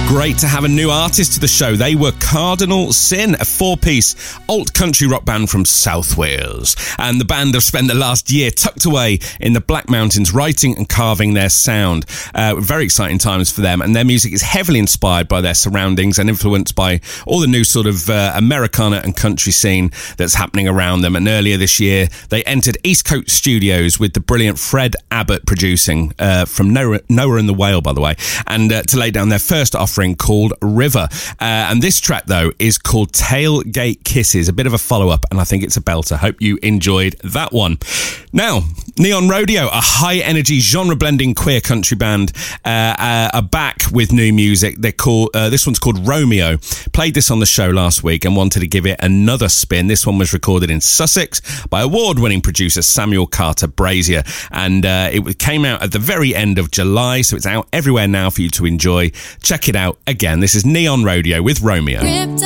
Great to have a new artist to the show. They were Cardinal Sin, a four-piece alt country rock band from South Wales. And the band have spent the last year tucked away in the Black Mountains writing and carving their sound. Very exciting times for them, and their music is heavily inspired by their surroundings and influenced by all the new sort of Americana and country scene that's happening around them. And earlier this year, they entered East Coast Studios with the brilliant Fred Abbott producing, from Noah and the Whale, by the way, and to lay down their first offering called River. And this track, though, is called Tailgate Kisses, a bit of a follow-up, and I think it's a belter. Hope you enjoyed that one. Now, Neon Rodeo, a high-energy, genre-blending queer country band, are back with new music. They're called, this one's called Romeo. Played this on the show last week and wanted to give it another spin. This one was recorded in Sussex by award-winning producer Samuel Carter Brazier, and it came out at the very end of July, so it's out everywhere now for you to enjoy. Check it out. Again, this is Neon Rodeo with Romeo.